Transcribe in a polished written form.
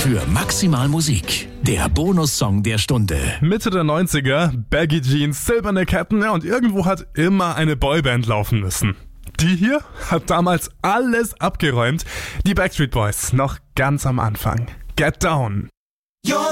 für Maximal Musik. Der Bonussong der Stunde. Mitte der 90er, Baggy Jeans, silberne Ketten, ja, und irgendwo hat immer eine Boyband laufen müssen. Die hier hat damals alles abgeräumt. Die Backstreet Boys, noch ganz am Anfang. Get Down.